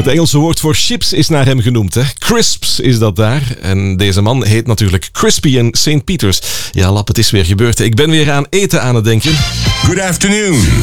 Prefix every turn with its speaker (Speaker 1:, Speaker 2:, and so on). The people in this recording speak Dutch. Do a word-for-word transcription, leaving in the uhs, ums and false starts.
Speaker 1: Het Engelse woord voor chips is naar hem genoemd. Hè? Crisps is dat daar. En deze man heet natuurlijk Crispy in Saint Peters. Ja, lap, het is weer gebeurd. Ik ben weer aan eten aan het denken.
Speaker 2: Good afternoon.